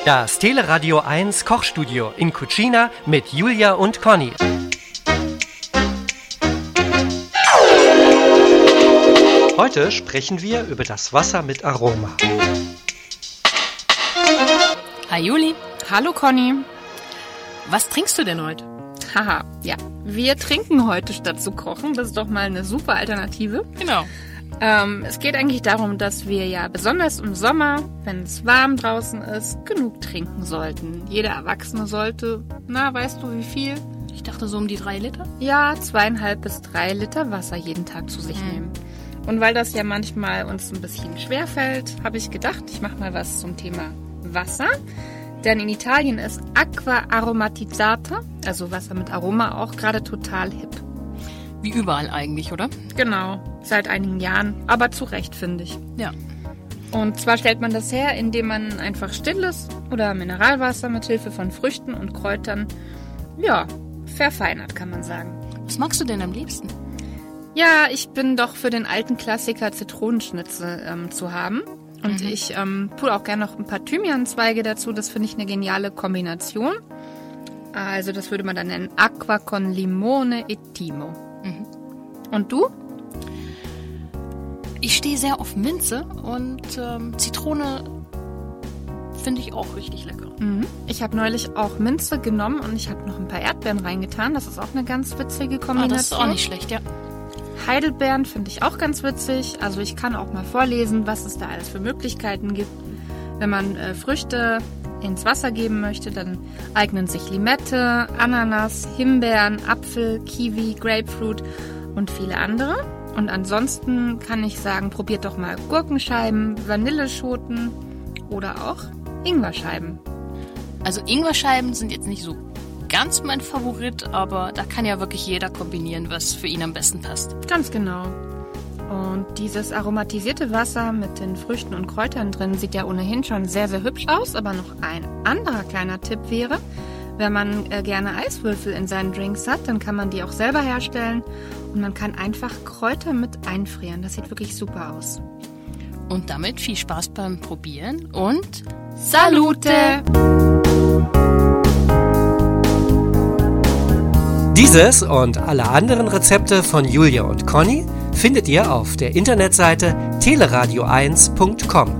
Das Teleradio 1 Kochstudio in Cucina mit Julia und Conny. Heute sprechen wir über das Wasser mit Aroma. Hi Juli. Hallo Conny. Was trinkst du denn heute? Haha, ja. Wir trinken heute statt zu kochen. Das ist doch mal eine super Alternative. Genau. Es geht eigentlich darum, dass wir ja besonders im Sommer, wenn es warm draußen ist, genug trinken sollten. Jeder Erwachsene sollte, weißt du wie viel? Ich dachte so um die 3 Liter. Ja, 2,5 bis 3 Liter Wasser jeden Tag zu sich nehmen. Und weil das ja manchmal uns ein bisschen schwerfällt, habe ich gedacht, ich mache mal was zum Thema Wasser. Denn in Italien ist Acqua aromatizzata, also Wasser mit Aroma, auch gerade total hip. Wie überall eigentlich, oder? Genau, seit einigen Jahren, aber zu Recht, finde ich. Ja. Und zwar stellt man das her, indem man einfach stilles oder Mineralwasser mit Hilfe von Früchten und Kräutern, verfeinert, kann man sagen. Was magst du denn am liebsten? Ja, ich bin doch für den alten Klassiker Zitronenschnitzel zu haben. Und ich tue auch gerne noch ein paar Thymianzweige dazu. Das finde ich eine geniale Kombination. Also das würde man dann nennen Acqua con limone e timo. Und du? Ich stehe sehr auf Minze und Zitrone finde ich auch richtig lecker. Ich habe neulich auch Minze genommen und ich habe noch ein paar Erdbeeren reingetan. Das ist auch eine ganz witzige Kombination. Das ist auch nicht schlecht, ja. Heidelbeeren finde ich auch ganz witzig. Also ich kann auch mal vorlesen, was es da alles für Möglichkeiten gibt. Wenn man Früchte ins Wasser geben möchte, dann eignen sich Limette, Ananas, Himbeeren, Apfel, Kiwi, Grapefruit und viele andere. Und ansonsten kann ich sagen, probiert doch mal Gurkenscheiben, Vanilleschoten oder auch Ingwerscheiben. Also Ingwerscheiben sind jetzt nicht so ganz mein Favorit, aber da kann ja wirklich jeder kombinieren, was für ihn am besten passt. Ganz genau. Und dieses aromatisierte Wasser mit den Früchten und Kräutern drin sieht ja ohnehin schon sehr, sehr hübsch aus. Aber noch ein anderer kleiner Tipp wäre, wenn man gerne Eiswürfel in seinen Drinks hat, dann kann man die auch selber herstellen. Und man kann einfach Kräuter mit einfrieren. Das sieht wirklich super aus. Und damit viel Spaß beim Probieren und Salute! Dieses und alle anderen Rezepte von Julia und Conny findet ihr auf der Internetseite teleradio1.com.